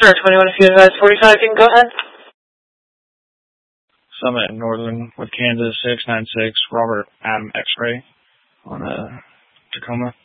Sir, 21 if you advise 45, you can go ahead. Summit Northern with Kansas 696, Robert Adam X-Ray on Tacoma.